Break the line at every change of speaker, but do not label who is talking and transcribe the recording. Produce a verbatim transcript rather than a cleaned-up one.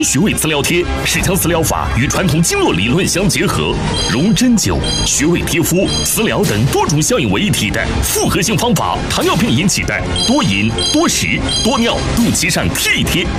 穴位磁疗贴是将磁疗法与传统经络理论相结合，融针灸、穴位贴敷、磁疗等多种效应为一体的复合性方法。糖尿病引起的多饮、多食、多尿，肚脐上贴一贴，